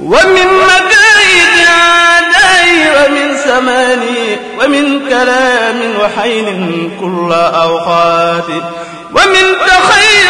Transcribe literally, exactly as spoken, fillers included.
ومن مكايد أعدائي ومن زماني ومن كلام وحين كل أوقات ومن تخيل